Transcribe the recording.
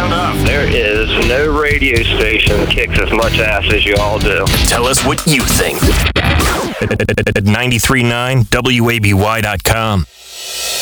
sound off. There is no radio station that kicks as much ass as you all do. Tell us what you think. At 93.9 WABY.com.